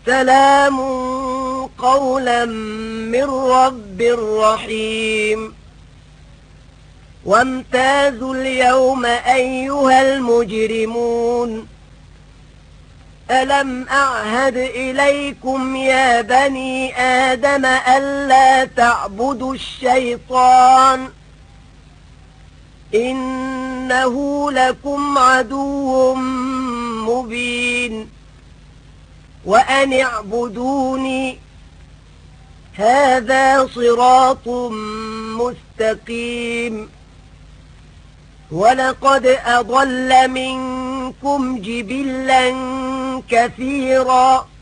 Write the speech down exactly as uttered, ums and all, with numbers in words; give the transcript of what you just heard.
سلام قولا من رب رحيم. وامتازوا اليوم أيها المجرمون ألم أعهد إليكم يا بني آدم ألا تعبدوا الشيطان إنه لكم عدو مبين وأن اعبدوني هذا صراط مستقيم. ولقد أضل منكم جبلا كثيرا